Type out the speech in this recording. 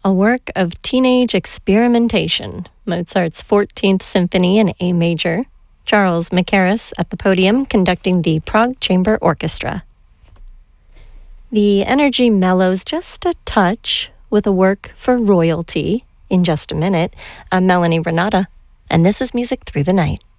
A work of teenage experimentation, Mozart's 14th Symphony in A major. Charles Mackerras at the podium conducting the Prague Chamber Orchestra. The energy mellows just a touch with a work for royalty in just a minute. I'm Melanie Renata, and this is Music Through the Night.